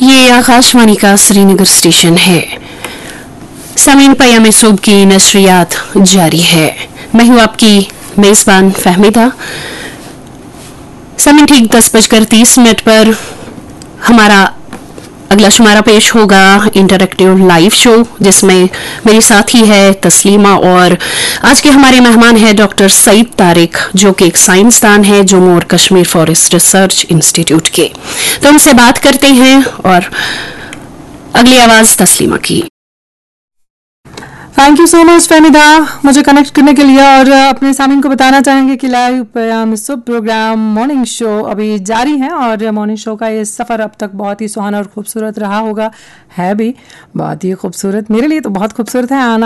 ये आकाशवाणी का श्रीनगर स्टेशन है। सामीन पयाम सूब की नशरियात जारी है। मैं हूं आपकी मेजबान फहमीदा। सामीन ठीक 10:30 पर हमारा अगला शुमारा पेश होगा इंटरैक्टिव लाइव शो, जिसमें मेरी साथी है तस्लीमा और आज के हमारे मेहमान हैं डॉक्टर सईद तारिक, जो कि एक साइंसदान है जम्मू और कश्मीर फॉरेस्ट रिसर्च इंस्टीट्यूट के। तो उनसे बात करते हैं और अगली आवाज तस्लीमा की। Thank you so much Fahmida, मुझे कनेक्ट करने के लिए। और अपने सामीन को बताना चाहेंगे कि लाइव पयाम सुब प्रोग्राम मॉर्निंग शो अभी जारी है और मॉर्निंग शो का ये सफ़र अब तक बहुत ही सुहाना और खूबसूरत रहा होगा, है भी बहुत ही खूबसूरत। मेरे लिए तो बहुत खूबसूरत है आना